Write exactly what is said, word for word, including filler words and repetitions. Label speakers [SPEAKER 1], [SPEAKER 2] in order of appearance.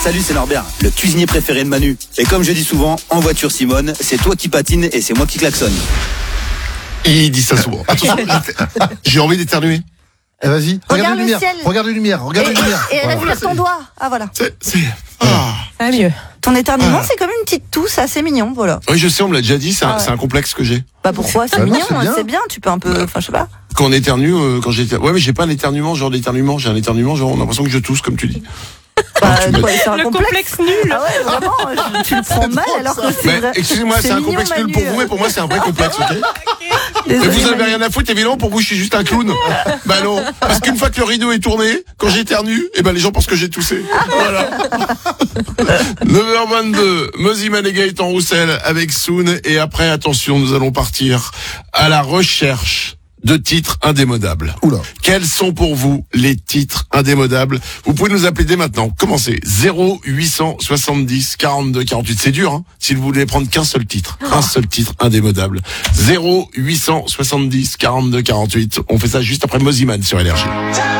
[SPEAKER 1] Salut, c'est Norbert, le cuisinier préféré de Manu. Et comme je dis souvent, en voiture Simone, c'est toi qui patine et c'est moi qui klaxonne.
[SPEAKER 2] Il dit ça souvent. Attention, j'ai envie d'éternuer.
[SPEAKER 3] Eh, vas-y, regarde,
[SPEAKER 4] Regarde
[SPEAKER 3] les
[SPEAKER 4] le
[SPEAKER 3] lumières,
[SPEAKER 4] ciel.
[SPEAKER 3] regarde les lumières, regarde
[SPEAKER 4] Et,
[SPEAKER 3] les lumières.
[SPEAKER 4] et, et
[SPEAKER 3] Voilà.
[SPEAKER 4] regarde ton doigt. Ah voilà.
[SPEAKER 2] C'est, c'est... Ah.
[SPEAKER 5] Ça va mieux.
[SPEAKER 4] Ton éternuement,
[SPEAKER 2] Ah.
[SPEAKER 4] c'est comme une petite tousse assez mignon, voilà.
[SPEAKER 2] Oui, je sais, on me l'a déjà dit, c'est un,
[SPEAKER 4] Ah ouais.
[SPEAKER 2] c'est un complexe que j'ai.
[SPEAKER 4] Bah pourquoi c'est
[SPEAKER 3] Bah non,
[SPEAKER 4] mignon,
[SPEAKER 3] c'est bien.
[SPEAKER 4] c'est bien. Tu peux un peu, enfin je sais pas.
[SPEAKER 2] Quand on éternue, euh, quand j'ai ouais, mais j'ai pas un éternuement, genre d'éternuement, j'ai un éternuement, genre on a l'impression que je tousse, comme tu dis.
[SPEAKER 4] Bah,
[SPEAKER 2] tu me-
[SPEAKER 4] quoi, c'est un
[SPEAKER 5] Le
[SPEAKER 4] complexe.
[SPEAKER 5] complexe nul.
[SPEAKER 4] Ah ouais, vraiment, je- tu le prends mal
[SPEAKER 3] drôle,
[SPEAKER 4] alors
[SPEAKER 3] ça.
[SPEAKER 4] que c'est
[SPEAKER 2] Mais
[SPEAKER 4] vrai.
[SPEAKER 2] excusez-moi, c'est, un
[SPEAKER 4] mignon,
[SPEAKER 2] complexe nul
[SPEAKER 4] Manu.
[SPEAKER 2] pour vous, mais pour moi c'est un vrai complexe, ok? Mais
[SPEAKER 4] Désolée,
[SPEAKER 2] vous avez
[SPEAKER 4] Manu.
[SPEAKER 2] rien à foutre, évidemment, pour vous je suis juste un clown. Bah non, parce qu'une fois que le rideau est tourné, quand j'éternue, eh ben les gens pensent que j'ai toussé. Voilà. neuf heures vingt-deux, Moziman et Gaëtan Roussel avec Soun, et après, attention, nous allons partir à la recherche de titres indémodables.
[SPEAKER 3] Oula.
[SPEAKER 2] Quels sont pour vous les titres indémodables? Vous pouvez nous appeler dès maintenant. Commencez. zéro huit cent soixante-dix quarante-deux quarante-huit. C'est dur, hein, si vous voulez prendre qu'un seul titre. Un seul titre indémodable. zéro huit cent soixante-dix quarante-deux quarante-huit. On fait ça juste après Moziman sur Énergie.